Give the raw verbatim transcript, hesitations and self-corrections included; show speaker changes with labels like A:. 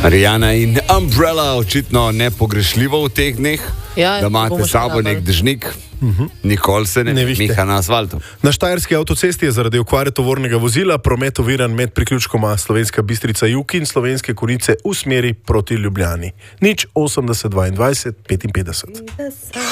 A: Rijana in Umbrella, očitno nepogrešljivo v teh dneh,
B: Ja,
A: da imate
B: bomo
A: s sabo
B: še
A: nek dežnik, uh-huh. nikoli se ne,
C: Ne
A: ne
C: vihte.
A: miha na asfaltu.
C: Na štajerski avtocesti je zaradi okvare tovornega vozila promet oviran med priključkoma Slovenska Bistrica Jug in Slovenske Konjice v smeri proti Ljubljani. Nič osemdeset dvaindvajset petinpetdeset.